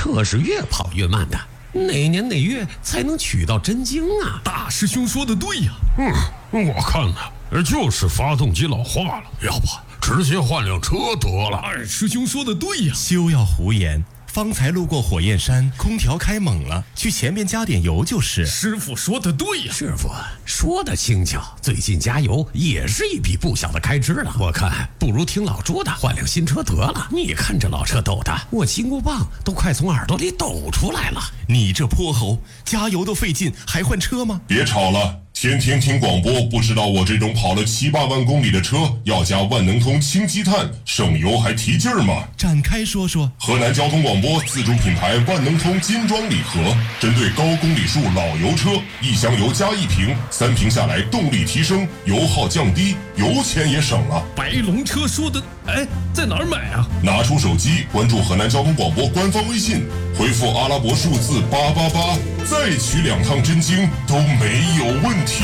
车是越跑越慢的，哪年哪月才能取到真经啊？ 大师兄说的对呀。 我看呢，就是发动机老化了，要不直接换辆车得了。 二师兄说的对呀。 休要胡言，方才路过火焰山，空调开猛了，去前面加点油就是。 师傅说的对呀。 师傅说的轻巧，最近加油也是一笔不小的开支了。我看不如听老朱的，换辆新车得了。你看这老车抖的，我金箍棒都快从耳朵里抖出来了。 你这泼猴，加油都费劲，还换车吗？ 别吵了。天天听广播，不知道我这种跑了7、8万公里的车要加万能通氢积碳，省油还提劲儿吗？ 展开说说。 河南交通广播自主品牌万能通金装礼盒，针对高公里数老油车，1箱油加1瓶，3瓶下来动力提升，油耗降低，油钱也省了。 白龙车说的，在哪儿买啊？ 拿出手机关注河南交通广播官方微信，回复阿拉伯数字888，再取2趟真经都没有问题。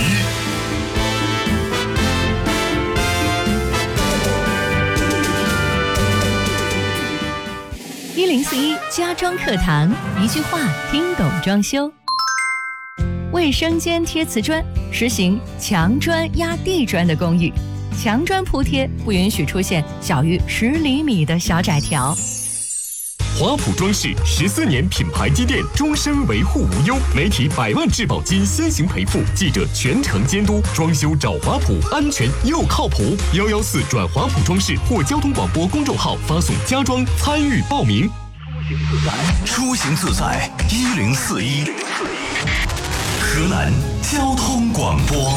1041家装课堂，一句话听懂装修。卫生间贴瓷砖实行墙砖压地砖的公寓，墙砖铺贴不允许出现小于10厘米的小窄条。 华普装饰14年品牌积淀，终身维护无忧，媒体100万质保金先行赔付，记者全程监督，装修找华普，安全又靠谱。114转华普装饰或交通广播公众号发送家装参与报名。 出行自在1041，河南交通广播。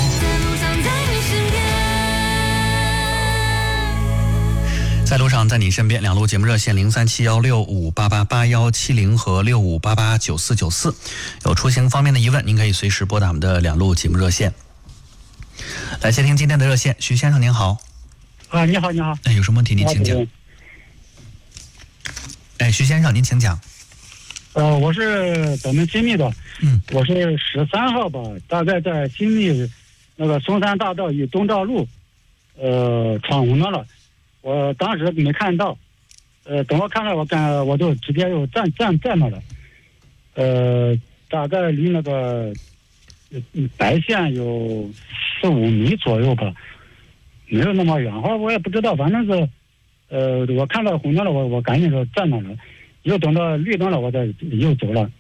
在路上，在你身边，两路节目热线037165888170和65889494。有出行方面的疑问，您可以随时拨打我们的两路节目热线。来接听今天的热线，徐先生您好。 你好，你好。 有什么问题您请讲。徐先生您请讲。 我是咱们新密的，我是13号吧，大概在新密那个松山大道与东照路，闯红灯了。我当时没看到，等我看到我就直接又站那了，大概离那个白线有4、5米左右吧，没有那么远。后来我也不知道，反正是，我看到红灯了，我赶紧就站那了，又等到绿灯了，我再又走了。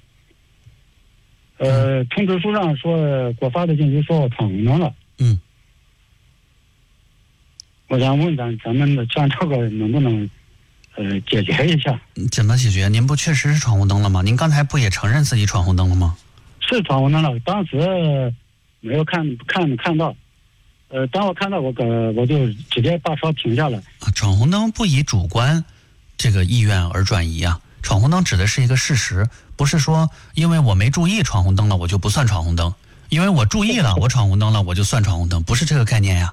通知书上说给我发的信息说我闯红灯了。我想问咱们的像这个能不能解决一下？ 怎么解决？您不确实是闯红灯了吗？您刚才不也承认自己闯红灯了吗？ 是闯红灯了，当时没有看到，当我看到我就直接把车停下了。 闯红灯不以主观这个意愿而转移啊，闯红灯指的是一个事实，不是说因为我没注意闯红灯了我就不算闯红灯，因为我注意了我闯红灯了我就算闯红灯，不是这个概念呀。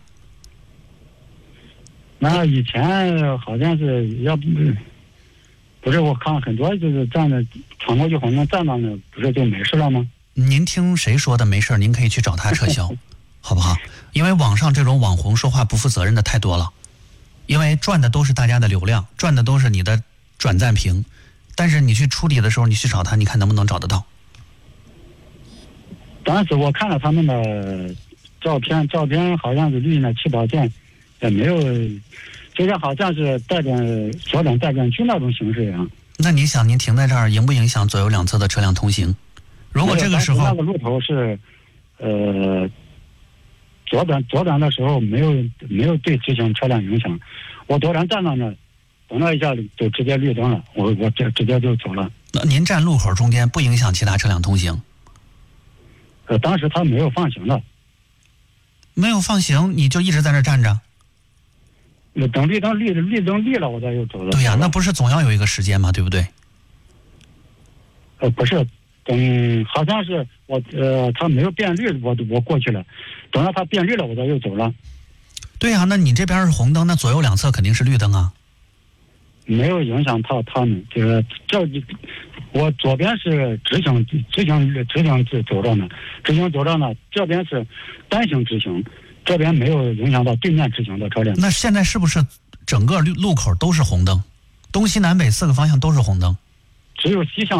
那以前好像是要不是我看很多就是站着闯过去红灯站到那不是就没事了吗？ 您听谁说的没事？您可以去找他撤销好不好？因为网上这种网红说话不负责任的太多了，因为赚的都是大家的流量，赚的都是你的转赞评，但是你去处理的时候你去找他，你看能不能找得到。 当时我看了他们的照片好像是绿的起跑线也没有，就是好像是左转带转区那种形式一样。 那你想您停在这儿影不影响左右两侧的车辆通行？如果这个时候那个路口是左转的时候没有对直行车辆影响，我左转站到那等了一下就直接绿灯了，我直接就走了。 那您站路口中间不影响其他车辆通行？ 当时他没有放行的。 没有放行你就一直在那站着？ 等绿灯绿了我再又走了。 对呀，那不是总要有一个时间吗？对不对？ 不是，好像是他没有变绿，我过去了，等到他变绿了我再又走了。 对呀，那你这边是红灯，那左右两侧肯定是绿灯啊。 没有影响到他们，我左边是直行走着呢，这边是单行直行，这边没有影响到对面直行的车辆。 那现在是不是整个路口都是红灯？东西南北4个方向都是红灯？ 只有西向